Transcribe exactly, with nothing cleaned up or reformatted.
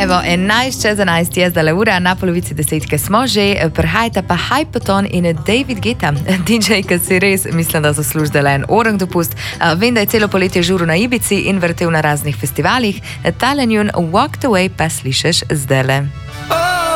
Evo, enajst čez enajst je zdaj ura, na polovici desetke smo že, prihajata pa Hypaton in David Guetta. D J, ki si res, mislim, da zasluži da le en orang dopust. Vem, da je celo poletje žuru na Ibici in vrtel na raznih festivalih. Tale njun Walked Away pa slišiš zdajle.